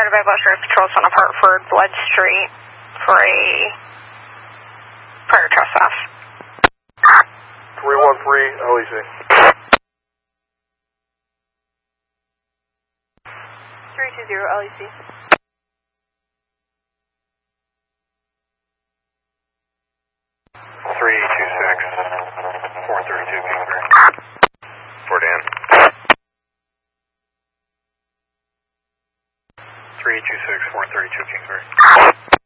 reported by Buster Patrol Son of Hartford, Blood Street, for a prior trespass. 313 LEC. 320 LEC. 326-432 Kingsbury. For Dan. 326-432 Kingsbury.